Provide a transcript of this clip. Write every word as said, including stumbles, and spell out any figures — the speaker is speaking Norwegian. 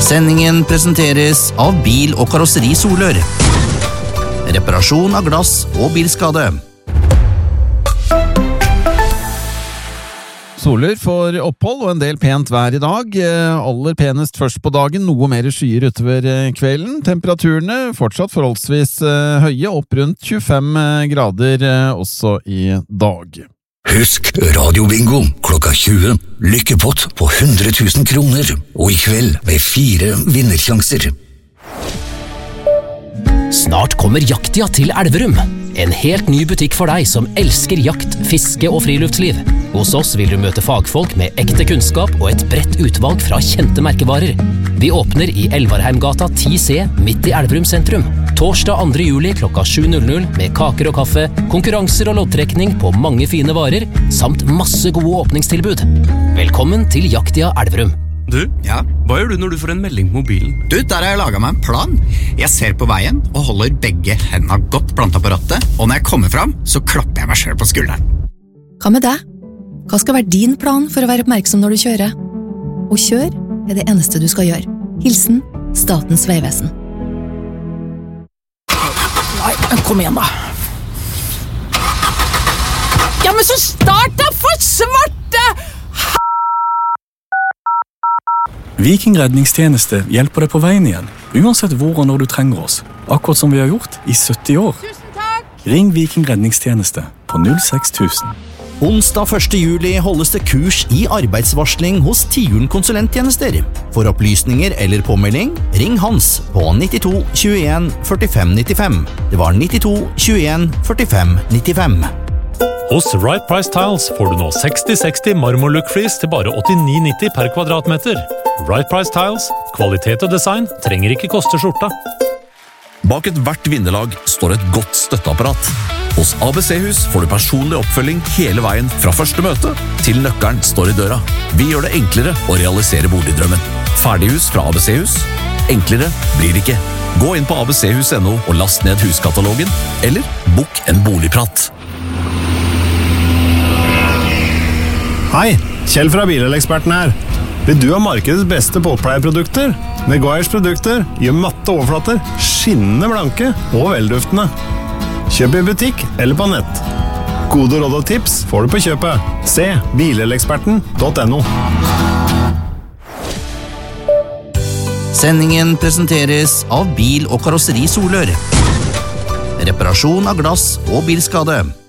Sendingen presenteres av Bil- og Karosseri Solør. Reparasjon av glass og bilskade. Solør får opphold og en del pent vær i dag. Aller penest først på dagen, noe mer skyer utover kvelden. Temperaturene fortsatt forholdsvis høye, opp rundt tjuefem grader også i dag. Husk Radio-bingo klokka tjue. Lykkepott på hundre tusen kroner. Og i kveld med fire vinnersjanser. Snart kommer Jaktia til Elverum. En helt ny butikk for deg som elsker jakt, fiske og friluftsliv. Hos oss vil du møte fagfolk med ekte kunnskap og et bredt utvalg fra kjente merkevarer. Vi åpner i Elvarheimgata ti C midt i Elverum sentrum. Torsdag andre juli klokka sju med kaker og kaffe, konkurranser og loddtrekning på mange fine varer, samt masse gode åpningstilbud. Velkommen til Jaktia Elverum. Du, ja? Hva gjør du når du får en melding på mobilen? Du, der har jeg laget meg en plan. Jeg ser på veien og holder begge hendene godt plantet på rattet, og når jeg kommer fram, så klapper jeg meg selv på skulderen. Hva med deg? Hva skal være din plan for å være oppmerksom når du kjører? Å kjøre er det eneste du skal gjøre. Hilsen Statens Vegvesen. Nei, kom igjen da. Ja, men så start da for svarte! Viking redningstjeneste hjelper deg på veien igjen, uansett hvor og når du trenger oss. Akkurat som vi har gjort i sytti år. Tusen takk! Ring Viking redningstjeneste på null seks tusen. Onsdag første juli holdes det kurs i arbeidsvarsling hos Tiuren konsulenttjenester. For opplysninger eller påmelding, ring Hans på nittito tjueen førtifem nittifem. Det var nittito tjueen førtifem nittifem. Hos Right Price Tiles får du nå seksti seksti marmorlook-flis til bare åttini nitti per kvadratmeter. Right Price Tiles, kvalitet og design trenger ikke koste skjorta. Bak et hvert vinnerlag står et godt støtteapparat. Hos A B C-hus får du personlig oppfølging hele veien fra første møte til nøkkelen står i døra. Vi gjør det enklere å realisere boligdrømmen. Ferdighus fra A B C-hus. Enklere blir det ikke. Gå inn på a b c hus punktum no og last ned huskatalogen, eller bok en boligprat. Hei, Kjell fra Bileleksperten her. Vil du ha markedets beste båtpleieprodukter? Meguiars produkter gjør matte overflater, skinnende blanke og velduftende. Kjøp i butikk eller på nett. Gode råd og tips får du på kjøpet. Se bileleksperten punktum no. Sendingen presenteres av Bil- og Karosseri Solør. Reparasjon av glass og bilskade.